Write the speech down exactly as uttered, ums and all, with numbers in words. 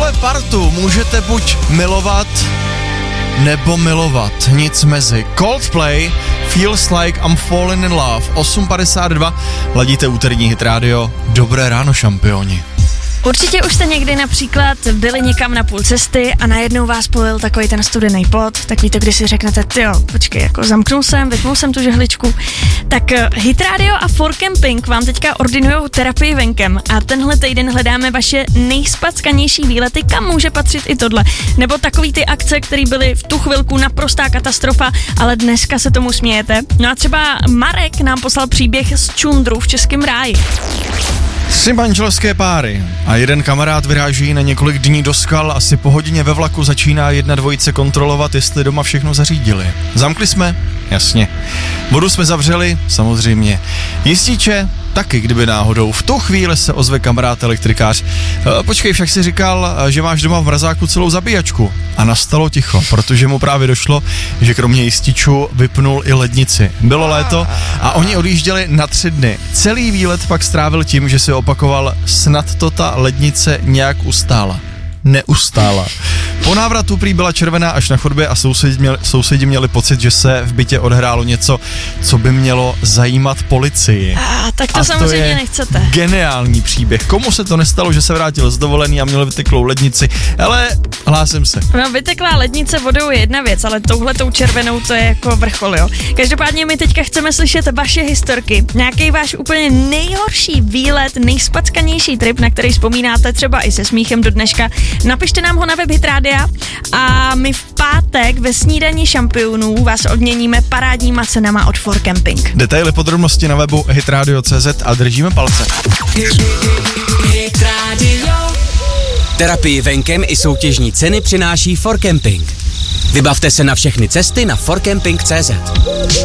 Tuhle partu můžete buď milovat, nebo milovat, nic mezi. Coldplay, Feels Like I'm Falling in Love, osm padesát dva, ladíte úterní Hit Radio, dobré ráno, šampioni. Určitě už jste někdy například byli někam na půl cesty a najednou vás polil takový ten studený pot, tak víte, když si řeknete, tyjo, počkej, jako zamknul jsem, vypnul jsem tu žehličku. Tak Hit Radio a For Camping vám teďka ordinujou terapii venkem a tenhle týden hledáme vaše nejspackanější výlety, kam může patřit i tohle. Nebo takový ty akce, které byly v tu chvilku naprostá katastrofa, ale dneska se tomu smějete. No a třeba Marek nám poslal příběh z čundru v Českém ráji. Tři manželské páry a jeden kamarád vyráží na několik dní do skal, asi po hodině ve vlaku začíná jedna dvojice kontrolovat, jestli doma všechno zařídili. Zamkli jsme? Jasně. Vodu jsme zavřeli? Samozřejmě. Jističe? Taky, kdyby náhodou. V tu chvíli se ozve kamarád elektrikář. E, počkej, však si říkal, že máš doma v mrazáku celou zabíjačku. A nastalo ticho, protože mu právě došlo, že kromě jističů vypnul i lednici. Bylo léto a oni odjížděli na tři dny. Celý výlet pak strávil tím, že si opakoval, snad to ta lednice nějak ustála. Neustála. Po návratu prý byla červená až na chodbě a sousedi měli, sousedi měli pocit, že se v bytě odehrálo něco, co by mělo zajímat policii. A, tak to a samozřejmě to je nechcete. Geniální příběh. Komu se to nestalo, že se vrátil z dovolený a měl vyteklou lednici? Ale hlásím se. No, vyteklá lednice vodou je jedna věc, ale touhletou červenou to je jako vrchol, jo. Každopádně my teďka chceme slyšet vaše historky. Nějaký váš úplně nejhorší výlet, nejspackanější trip, na který vzpomínáte třeba i se smíchem do dneška. Napište nám ho na web Hit Rádia a my v pátek ve snídani šampionů vás odměníme parádníma cenama od For Camping. Detaily, podrobnosti na webu hitradio tečka cé zet a držíme palce. Hit Radio. Terapii venkem i soutěžní ceny přináší For Camping. Vybavte se na všechny cesty na for camping tečka cé zet.